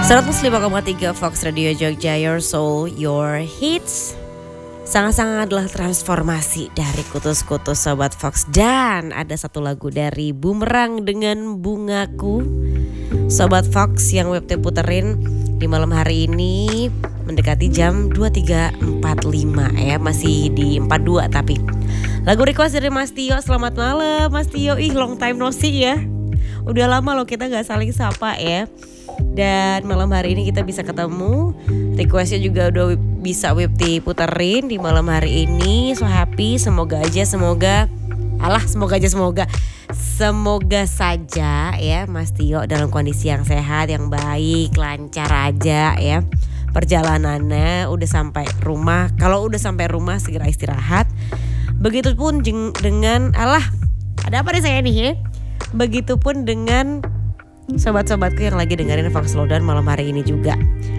105,3 Fox Radio Jogja, your soul, your hits. Sangat-sangat adalah transformasi dari kutus-kutus Sobat Fox. Dan ada satu lagu dari Bumerang dengan Bungaku, Sobat Fox, yang web puterin di malam hari ini mendekati jam 23.45 ya. Masih di 42 tapi. Lagu request dari Mas Tio. Selamat malam Mas Tio. Long time no see ya. Udah lama loh kita gak saling sapa ya. Dan malam hari ini kita bisa ketemu. Requestnya juga udah bisa Wipti puterin di malam hari ini. So happy. Semoga saja ya Mas Tio dalam kondisi yang sehat, yang baik, lancar aja ya perjalanannya. Udah sampai rumah. Kalau udah sampai rumah segera istirahat. Begitupun dengan ada apa nih saya nih ya. Begitupun dengan sobat-sobatku yang lagi dengerin Fox Lowdown malam hari ini juga.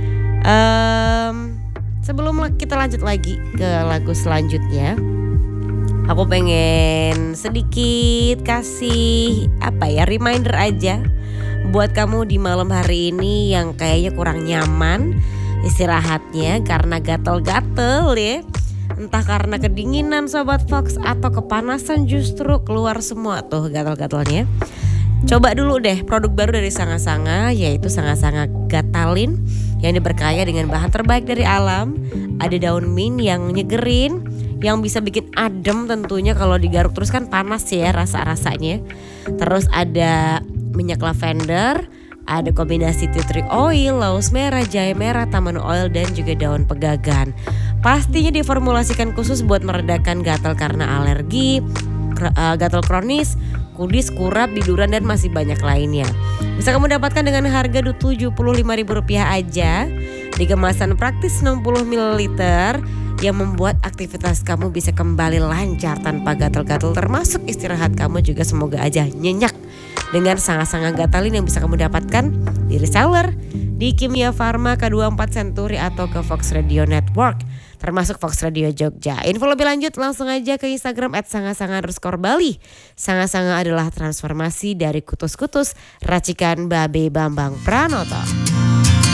Sebelum kita lanjut lagi ke lagu selanjutnya, aku pengen sedikit kasih reminder aja buat kamu di malam hari ini yang kayaknya kurang nyaman istirahatnya karena gatel-gatel ya. Entah karena kedinginan Sobat Fox atau kepanasan, justru keluar semua tuh gatal-gatalnya. Coba dulu deh produk baru dari Sanga-Sanga, yaitu Sanga-Sanga Gatalin yang diberkaya dengan bahan terbaik dari alam. Ada daun mint yang nyegerin, yang bisa bikin adem tentunya kalau digaruk terus kan panas ya rasa-rasanya. Terus ada minyak lavender, ada kombinasi tea tree oil, laos merah, jahe merah, taman oil, dan juga daun pegagan. Pastinya diformulasikan khusus buat meredakan gatal karena alergi, gatal kronis, kudis, kurap, biduran, dan masih banyak lainnya. Bisa kamu dapatkan dengan harga Rp75.000 aja di kemasan praktis 60 ml yang membuat aktivitas kamu bisa kembali lancar tanpa gatal-gatal, termasuk istirahat kamu juga semoga aja nyenyak dengan Sanga-Sanga Gatalin yang bisa kamu dapatkan di reseller, di Kimia Farma, K24 Century, atau ke Fox Radio Network, termasuk Fox Radio Jogja. Info lebih lanjut langsung aja ke Instagram @sanga_sanga_bali. Sanga-Sanga adalah transformasi dari kutus-kutus racikan Babe Bambang Pranoto.